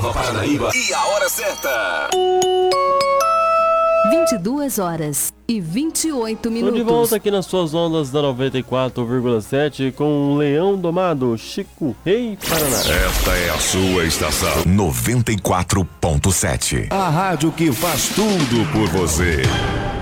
Nova Paranaíba e a hora certa. 22h28. Estou de volta aqui nas suas ondas da 94,7 com o Leão Domado, Chico Rei Paraná. Esta é a sua estação 94.7. A rádio que faz tudo por você.